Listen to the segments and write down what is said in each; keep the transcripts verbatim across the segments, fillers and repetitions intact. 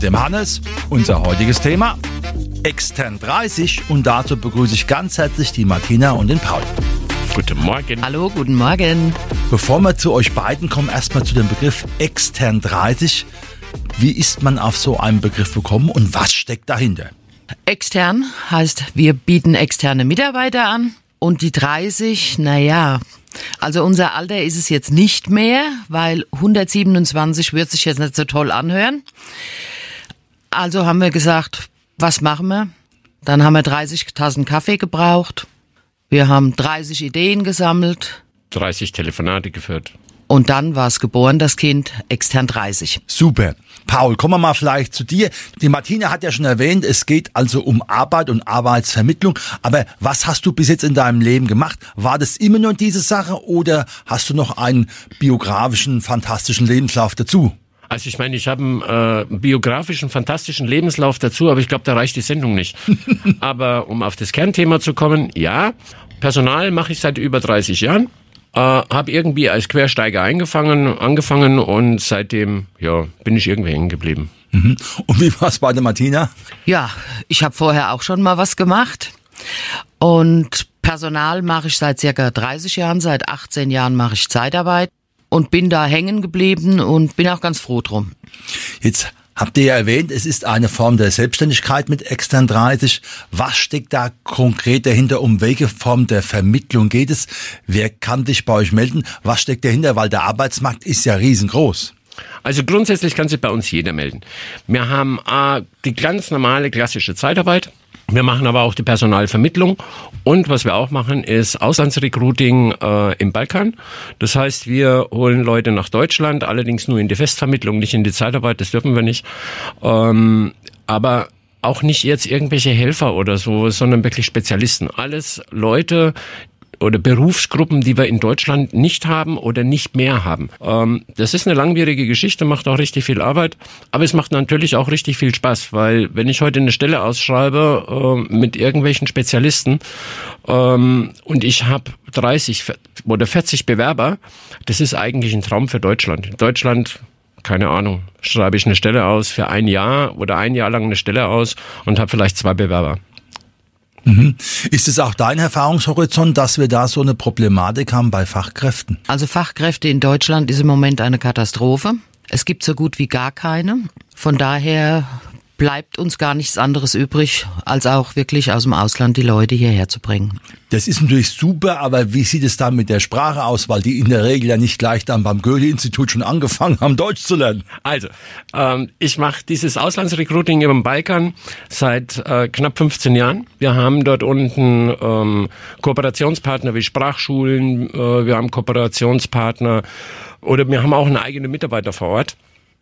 dem Hannes. Unser heutiges Thema Extern dreißig und dazu begrüße ich ganz herzlich die Martina und den Paul. Guten Morgen. Hallo, guten Morgen. Bevor wir zu euch beiden kommen, erstmal zu dem Begriff Extern dreißig. Wie ist man auf so einen Begriff gekommen und was steckt dahinter? Extern heißt, wir bieten externe Mitarbeiter an und die dreißig, naja, also unser Alter ist es jetzt nicht mehr, weil hundertsiebenundzwanzig wird sich jetzt nicht so toll anhören. Also haben wir gesagt, was machen wir? Dann haben wir dreißig Tassen Kaffee gebraucht. Wir haben dreißig Ideen gesammelt. dreißig Telefonate geführt. Und dann war es geboren, das Kind, Extern dreißig. Super. Paul, kommen wir mal vielleicht zu dir. Die Martina hat ja schon erwähnt, es geht also um Arbeit und Arbeitsvermittlung. Aber was hast du bis jetzt in deinem Leben gemacht? War das immer nur diese Sache oder hast du noch einen biografischen, fantastischen Lebenslauf dazu? Also ich meine, ich habe einen äh, biografischen, fantastischen Lebenslauf dazu, aber ich glaube, da reicht die Sendung nicht. Aber um auf das Kernthema zu kommen, ja, Personal mache ich seit über dreißig Jahren. Äh, habe irgendwie als Quersteiger eingefangen, angefangen und seitdem ja, bin ich irgendwie hängen geblieben. Mhm. Und wie war es bei der Martina? Ja, ich habe vorher auch schon mal was gemacht und Personal mache ich seit circa dreißig Jahren, seit achtzehn Jahren mache ich Zeitarbeit und bin da hängen geblieben und bin auch ganz froh drum. Jetzt habt ihr ja erwähnt, es ist eine Form der Selbstständigkeit mit Extern dreißig. Was steckt da konkret dahinter? Um welche Form der Vermittlung geht es? Wer kann sich bei euch melden? Was steckt dahinter? Weil der Arbeitsmarkt ist ja riesengroß. Also grundsätzlich kann sich bei uns jeder melden. Wir haben äh, die ganz normale klassische Zeitarbeit. Wir machen aber auch die Personalvermittlung und was wir auch machen, ist Auslandsrecruiting äh, im Balkan. Das heißt, wir holen Leute nach Deutschland, allerdings nur in die Festvermittlung, nicht in die Zeitarbeit, das dürfen wir nicht. Ähm, aber auch nicht jetzt irgendwelche Helfer oder so, sondern wirklich Spezialisten. Alles Leute oder Berufsgruppen, die wir in Deutschland nicht haben oder nicht mehr haben. Ähm, das ist eine langwierige Geschichte, macht auch richtig viel Arbeit, aber es macht natürlich auch richtig viel Spaß, weil wenn ich heute eine Stelle ausschreibe äh, mit irgendwelchen Spezialisten ähm, und ich habe dreißig oder vierzig Bewerber, das ist eigentlich ein Traum für Deutschland. In Deutschland, keine Ahnung, schreibe ich eine Stelle aus für ein Jahr oder ein Jahr lang eine Stelle aus und habe vielleicht zwei Bewerber. Mhm. Ist es auch dein Erfahrungshorizont, dass wir da so eine Problematik haben bei Fachkräften? Also Fachkräfte in Deutschland ist im Moment eine Katastrophe. Es gibt so gut wie gar keine. Von daher bleibt uns gar nichts anderes übrig, als auch wirklich aus dem Ausland die Leute hierher zu bringen. Das ist natürlich super, aber wie sieht es dann mit der Sprache aus? Weil die in der Regel ja nicht gleich dann beim Goethe-Institut schon angefangen haben, Deutsch zu lernen. Also, ähm, ich mache dieses Auslandsrecruiting im Balkan seit äh, knapp fünfzehn Jahren. Wir haben dort unten ähm, Kooperationspartner wie Sprachschulen, äh, wir haben Kooperationspartner oder wir haben auch eine eigene Mitarbeiter vor Ort.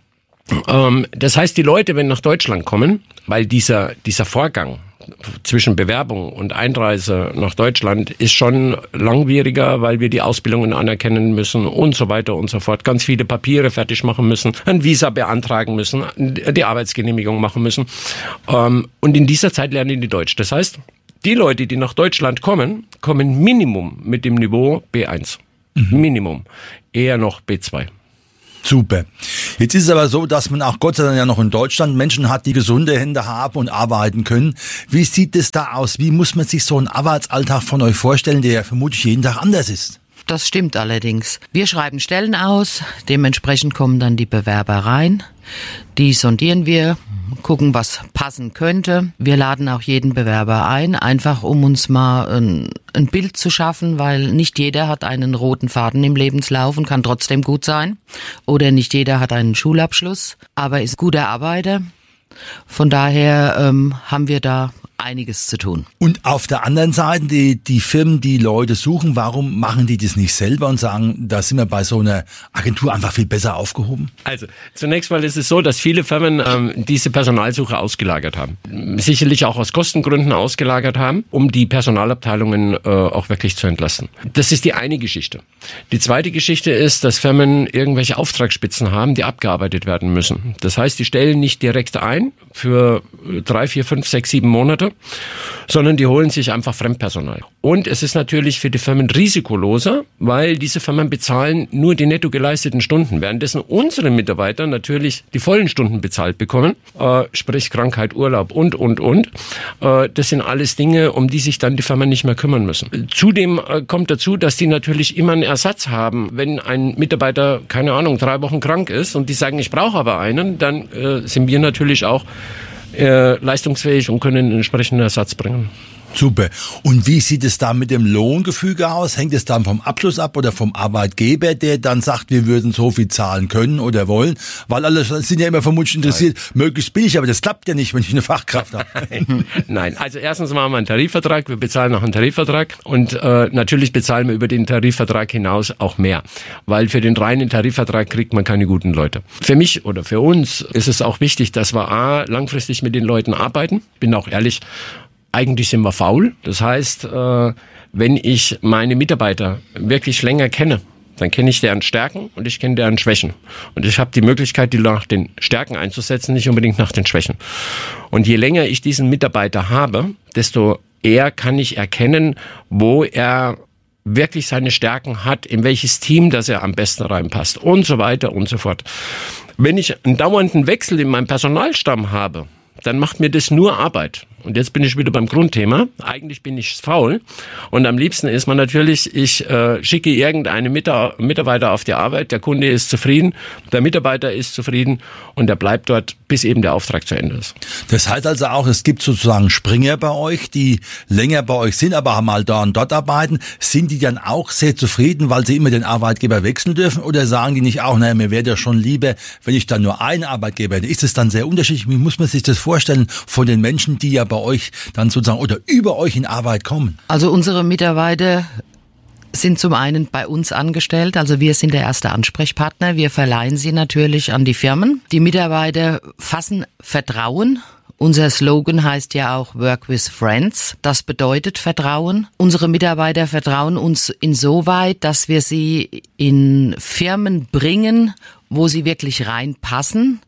Ähm, das heißt, die Leute, wenn nach Deutschland kommen, weil dieser dieser Vorgang zwischen Bewerbung und Einreise nach Deutschland ist schon langwieriger, weil wir die Ausbildungen anerkennen müssen und so weiter und so fort. Ganz viele Papiere fertig machen müssen, ein Visa beantragen müssen, die Arbeitsgenehmigung machen müssen. Ähm, und in dieser Zeit lernen die Deutsch. Das heißt, die Leute, die nach Deutschland kommen, kommen Minimum mit dem Niveau B eins. Mhm. Minimum. Eher noch B zwei. Super. Jetzt ist es aber so, dass man auch Gott sei Dank ja noch in Deutschland Menschen hat, die gesunde Hände haben und arbeiten können. Wie sieht es da aus? Wie muss man sich so einen Arbeitsalltag von euch vorstellen, der ja vermutlich jeden Tag anders ist? Das stimmt allerdings. Wir schreiben Stellen aus, dementsprechend kommen dann die Bewerber rein. Die sondieren wir, gucken, was passen könnte. Wir laden auch jeden Bewerber ein, einfach um uns mal ein, ein Bild zu schaffen, weil nicht jeder hat einen roten Faden im Lebenslauf und kann trotzdem gut sein. Oder nicht jeder hat einen Schulabschluss, aber ist guter Arbeiter. Von daher ähm, haben wir da einiges zu tun. Und auf der anderen Seite, die, die Firmen, die Leute suchen, warum machen die das nicht selber und sagen, da sind wir bei so einer Agentur einfach viel besser aufgehoben? Also zunächst mal ist es so, dass viele Firmen ähm, diese Personalsuche ausgelagert haben. Sicherlich auch aus Kostengründen ausgelagert haben, um die Personalabteilungen äh, auch wirklich zu entlasten. Das ist die eine Geschichte. Die zweite Geschichte ist, dass Firmen irgendwelche Auftragsspitzen haben, die abgearbeitet werden müssen. Das heißt, die stellen nicht direkt ein für drei, vier, fünf, sechs, sieben Monate, Mitarbeiter, sondern die holen sich einfach Fremdpersonal. Und es ist natürlich für die Firmen risikoloser, weil diese Firmen bezahlen nur die netto geleisteten Stunden, währenddessen unsere Mitarbeiter natürlich die vollen Stunden bezahlt bekommen, äh, sprich Krankheit, Urlaub und, und, und. Äh, das sind alles Dinge, um die sich dann die Firmen nicht mehr kümmern müssen. Zudem äh, kommt dazu, dass die natürlich immer einen Ersatz haben. Wenn ein Mitarbeiter, keine Ahnung, drei Wochen krank ist und die sagen, ich brauche aber einen, dann äh, sind wir natürlich auch äh, leistungsfähig und können einen entsprechenden Ersatz bringen. Super. Und wie sieht es da mit dem Lohngefüge aus? Hängt es dann vom Abschluss ab oder vom Arbeitgeber, der dann sagt, wir würden so viel zahlen können oder wollen? Weil alle sind ja immer vermutlich interessiert, Nein. möglichst billig, aber das klappt ja nicht, wenn ich eine Fachkraft habe. Nein, also erstens machen wir einen Tarifvertrag, wir bezahlen noch einen Tarifvertrag und äh, natürlich bezahlen wir über den Tarifvertrag hinaus auch mehr, weil für den reinen Tarifvertrag kriegt man keine guten Leute. Für mich oder für uns ist es auch wichtig, dass wir a, langfristig mit den Leuten arbeiten, bin auch ehrlich, eigentlich sind wir faul. Das heißt, äh, wenn ich meine Mitarbeiter wirklich länger kenne, dann kenne ich deren Stärken und ich kenne deren Schwächen. Und ich habe die Möglichkeit, die nach den Stärken einzusetzen, nicht unbedingt nach den Schwächen. Und je länger ich diesen Mitarbeiter habe, desto eher kann ich erkennen, wo er wirklich seine Stärken hat, in welches Team das er am besten reinpasst und so weiter und so fort. Wenn ich einen dauernden Wechsel in meinem Personalstamm habe, dann macht mir das nur Arbeit. Und jetzt bin ich wieder beim Grundthema. Eigentlich bin ich faul. Und am liebsten ist man natürlich, ich äh, schicke irgendeinen Mitarbeiter auf die Arbeit, der Kunde ist zufrieden, der Mitarbeiter ist zufrieden und der bleibt dort, bis eben der Auftrag zu Ende ist. Das heißt also auch, es gibt sozusagen Springer bei euch, die länger bei euch sind, aber mal da und dort arbeiten. Sind die dann auch sehr zufrieden, weil sie immer den Arbeitgeber wechseln dürfen? Oder sagen die nicht auch, naja, mir wäre ja schon lieber, wenn ich dann nur einen Arbeitgeber hätte? Ist es dann sehr unterschiedlich? Wie muss man sich das vorstellen von den Menschen, die ja bei euch dann sozusagen oder über euch in Arbeit kommen? Also unsere Mitarbeiter sind zum einen bei uns angestellt, also wir sind der erste Ansprechpartner, wir verleihen sie natürlich an die Firmen. Die Mitarbeiter fassen Vertrauen. Unser Slogan heißt ja auch Work with Friends. Das bedeutet Vertrauen. Unsere Mitarbeiter vertrauen uns insoweit, dass wir sie in Firmen bringen, wo sie wirklich reinpassen.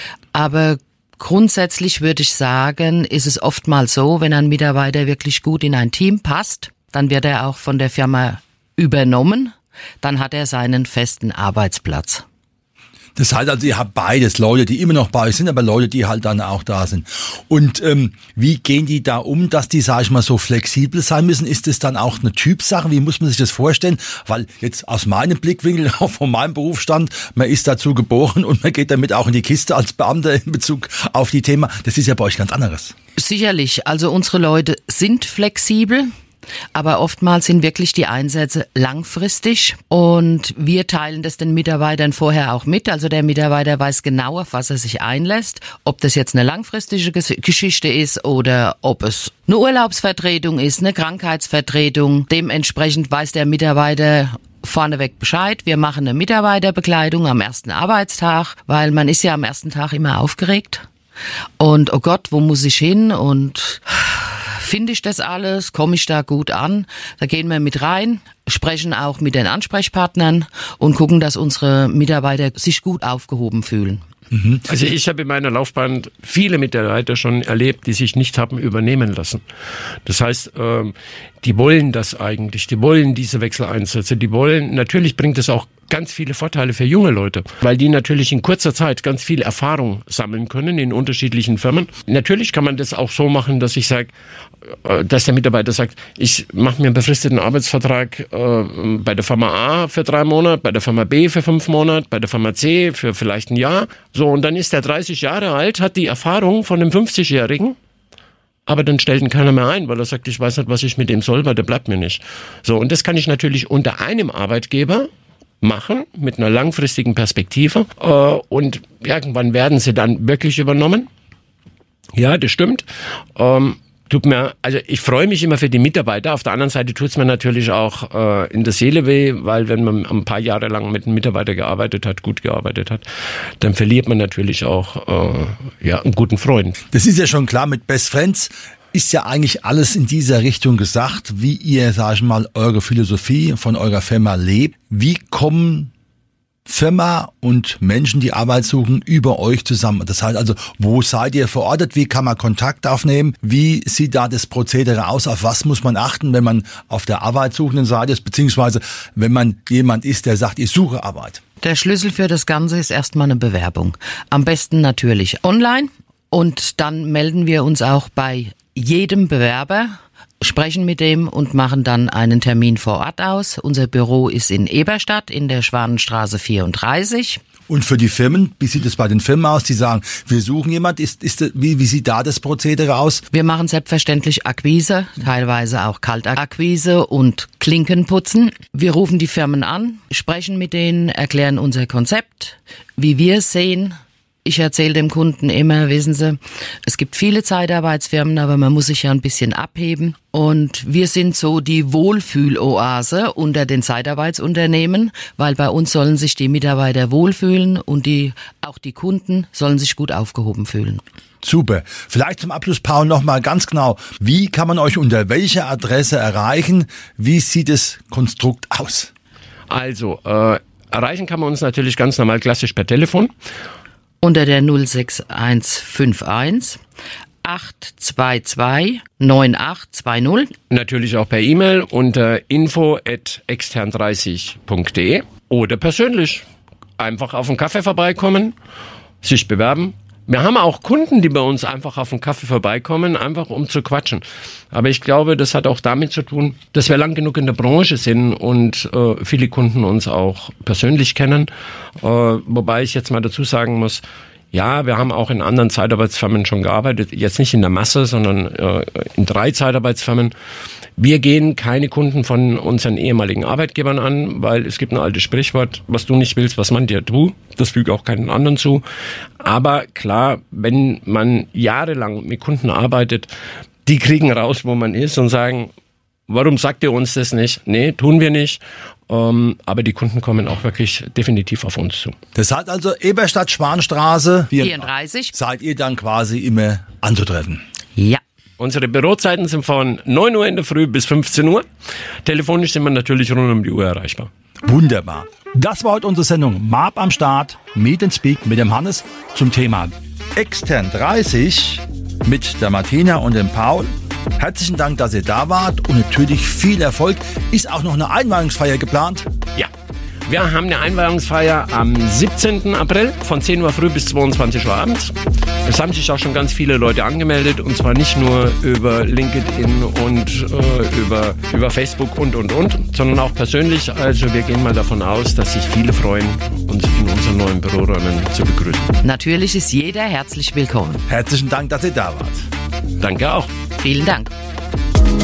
Aber grundsätzlich würde ich sagen, ist es oftmals so, wenn ein Mitarbeiter wirklich gut in ein Team passt, dann wird er auch von der Firma übernommen, dann hat er seinen festen Arbeitsplatz. Das heißt also, ihr habt beides, Leute, die immer noch bei euch sind, aber Leute, die halt dann auch da sind. Und ähm, wie gehen die da um, dass die, sag ich mal, so flexibel sein müssen? Ist das dann auch eine Typsache? Wie muss man sich das vorstellen? Weil jetzt aus meinem Blickwinkel, auch von meinem Berufsstand, man ist dazu geboren und man geht damit auch in die Kiste als Beamter in Bezug auf die Themen. Das ist ja bei euch ganz anderes. Sicherlich, also unsere Leute sind flexibel. Aber oftmals sind wirklich die Einsätze langfristig und wir teilen das den Mitarbeitern vorher auch mit. Also der Mitarbeiter weiß genau, auf was er sich einlässt, ob das jetzt eine langfristige Geschichte ist oder ob es eine Urlaubsvertretung ist, eine Krankheitsvertretung. Dementsprechend weiß der Mitarbeiter vorneweg Bescheid. Wir machen eine Mitarbeiterbekleidung am ersten Arbeitstag, weil man ist ja am ersten Tag immer aufgeregt. Und oh Gott, wo muss ich hin? Und finde ich das alles? Komme ich da gut an? Da gehen wir mit rein, sprechen auch mit den Ansprechpartnern und gucken, dass unsere Mitarbeiter sich gut aufgehoben fühlen. Also ich habe in meiner Laufbahn viele Mitarbeiter schon erlebt, die sich nicht haben übernehmen lassen. Das heißt, die wollen das eigentlich, die wollen diese Wechseleinsätze, die wollen, natürlich bringt es auch ganz viele Vorteile für junge Leute, weil die natürlich in kurzer Zeit ganz viel Erfahrung sammeln können in unterschiedlichen Firmen. Natürlich kann man das auch so machen, dass ich sage, dass der Mitarbeiter sagt, ich mache mir einen befristeten Arbeitsvertrag äh, bei der Firma A für drei Monate, bei der Firma B für fünf Monate, bei der Firma C für vielleicht ein Jahr. So, und dann ist er dreißig Jahre alt, hat die Erfahrung von einem fünfzigjährigen, aber dann stellt ihn keiner mehr ein, weil er sagt, ich weiß nicht, was ich mit dem soll, weil der bleibt mir nicht. So, und das kann ich natürlich unter einem Arbeitgeber machen, mit einer langfristigen Perspektive. Äh, und irgendwann werden sie dann wirklich übernommen. Ja, das stimmt. Ähm, Tut mir, also ich freue mich immer für die Mitarbeiter. Auf der anderen Seite tut es mir natürlich auch äh, in der Seele weh, weil wenn man ein paar Jahre lang mit einem Mitarbeiter gearbeitet hat, gut gearbeitet hat, dann verliert man natürlich auch äh, ja, einen guten Freund. Das ist ja schon klar, mit Best Friends ist ja eigentlich alles in dieser Richtung gesagt, wie ihr, sag ich mal, eure Philosophie von eurer Firma lebt. Wie kommen Firma und Menschen, die Arbeit suchen, über euch zusammen. Das heißt also, wo seid ihr verortet? Wie kann man Kontakt aufnehmen? Wie sieht da das Prozedere aus? Auf was muss man achten, wenn man auf der arbeitssuchenden Seite ist, beziehungsweise wenn man jemand ist, der sagt, ich suche Arbeit? Der Schlüssel für das Ganze ist erstmal eine Bewerbung. Am besten natürlich online und dann melden wir uns auch bei jedem Bewerber, sprechen mit dem und machen dann einen Termin vor Ort aus. Unser Büro ist in Eberstadt in der Schwanenstraße vierunddreißig. Und für die Firmen, wie sieht es bei den Firmen aus, die sagen, wir suchen jemand, ist, ist, wie, wie sieht da das Prozedere aus? Wir machen selbstverständlich Akquise, teilweise auch Kaltakquise und Klinkenputzen. Wir rufen die Firmen an, sprechen mit denen, erklären unser Konzept, wie wir es sehen. Ich erzähle dem Kunden immer, wissen Sie, es gibt viele Zeitarbeitsfirmen, aber man muss sich ja ein bisschen abheben. Und wir sind so die Wohlfühloase unter den Zeitarbeitsunternehmen, weil bei uns sollen sich die Mitarbeiter wohlfühlen und die, auch die Kunden sollen sich gut aufgehoben fühlen. Super. Vielleicht zum Abschluss, Paul, noch mal ganz genau. Wie kann man euch unter welcher Adresse erreichen? Wie sieht das Konstrukt aus? Also, äh, erreichen kann man uns natürlich ganz normal klassisch per Telefon. Unter der null sechs eins fünf eins acht zwei zwei neun acht zwei null. Natürlich auch per E-Mail unter info at extern dreißig punkt de oder persönlich. Einfach auf einen Kaffee vorbeikommen, sich bewerben. Wir haben auch Kunden, die bei uns einfach auf einen Kaffee vorbeikommen, einfach um zu quatschen. Aber ich glaube, das hat auch damit zu tun, dass wir lang genug in der Branche sind und äh, viele Kunden uns auch persönlich kennen. Äh, wobei ich jetzt mal dazu sagen muss, ja, wir haben auch in anderen Zeitarbeitsfirmen schon gearbeitet, jetzt nicht in der Masse, sondern äh, in drei Zeitarbeitsfirmen. Wir gehen keine Kunden von unseren ehemaligen Arbeitgebern an, weil es gibt ein altes Sprichwort, was du nicht willst, was man dir tut. Das füge auch keinen anderen zu. Aber klar, wenn man jahrelang mit Kunden arbeitet, die kriegen raus, wo man ist und sagen, warum sagt ihr uns das nicht? Nee, tun wir nicht. Um, aber die Kunden kommen auch wirklich definitiv auf uns zu. Das heißt also Eberstadt, Schwanenstraße vierunddreißig. Seid ihr dann quasi immer anzutreffen? Ja. Unsere Bürozeiten sind von neun Uhr in der Früh bis fünfzehn Uhr. Telefonisch sind wir natürlich rund um die Uhr erreichbar. Wunderbar. Das war heute unsere Sendung M A B am Start, Meet and Speak mit dem Hannes zum Thema Extern dreißig mit der Martina und dem Paul. Herzlichen Dank, dass ihr da wart und natürlich viel Erfolg. Ist auch noch eine Einweihungsfeier geplant? Ja, wir haben eine Einweihungsfeier am siebzehnten April von zehn Uhr früh bis zweiundzwanzig Uhr abends. Es haben sich auch schon ganz viele Leute angemeldet und zwar nicht nur über LinkedIn und äh, über, über Facebook und, und, und, sondern auch persönlich. Also wir gehen mal davon aus, dass sich viele freuen, uns in unseren neuen Büroräumen zu begrüßen. Natürlich ist jeder herzlich willkommen. Herzlichen Dank, dass ihr da wart. Danke auch. Vielen Dank.